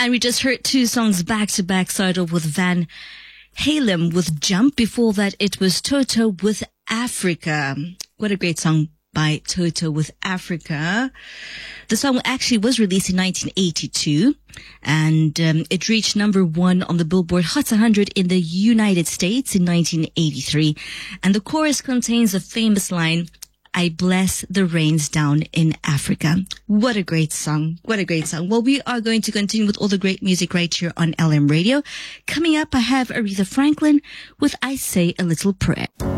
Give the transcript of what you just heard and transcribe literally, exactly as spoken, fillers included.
And we just heard two songs back to back, started with Van Halen with Jump. Before that, it was Toto with Africa. What a great song by Toto with Africa. The song actually was released in nineteen eighty-two, and um, it reached number one on the Billboard Hot one hundred in the United States in nineteen eighty-three. And the chorus contains a famous line, I bless the rains down in Africa. What a great song. What a great song. Well, we are going to continue with all the great music right here on L M Radio. Coming up, I have Aretha Franklin with I Say a Little Prayer.